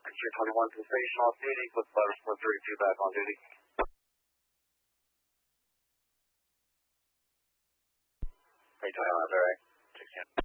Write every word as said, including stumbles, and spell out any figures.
three twenty-one to the station off duty, put butters four thirty-two back on duty. three twenty-one, all right. sixteen.